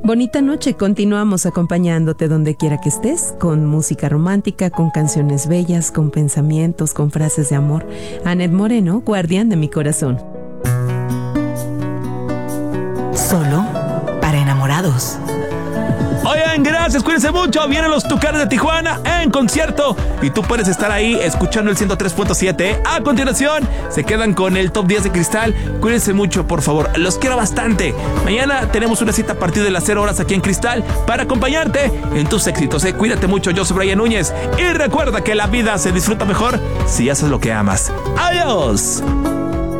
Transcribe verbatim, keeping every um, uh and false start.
Bonita noche, continuamos acompañándote donde quiera que estés, con música romántica, con canciones bellas, con pensamientos, con frases de amor. Anet Moreno, guardián de mi corazón. Solo para enamorados. Oigan, gracias, cuídense mucho. Vienen los Tucanes de Tijuana en concierto y tú puedes estar ahí escuchando el ciento tres punto siete. A continuación, se quedan con el top diez de Cristal. Cuídense mucho, por favor. Los quiero bastante. Mañana tenemos una cita a partir de las cero horas aquí en Cristal para acompañarte en tus éxitos. ¿eh? Cuídate mucho. Yo soy Brian Núñez y recuerda que la vida se disfruta mejor si haces lo que amas. ¡Adiós!